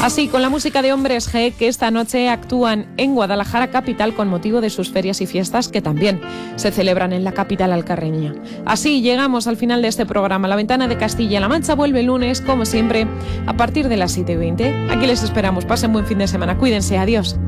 Así, con la música de Hombres G, que esta noche actúan en Guadalajara capital con motivo de sus ferias y fiestas que también se celebran en la capital alcarreña. Así llegamos al final de este programa. La Ventana de Castilla-La Mancha vuelve el lunes, como siempre, a partir de las 7:20. Aquí les esperamos. Pasen buen fin de semana. Cuídense. Adiós.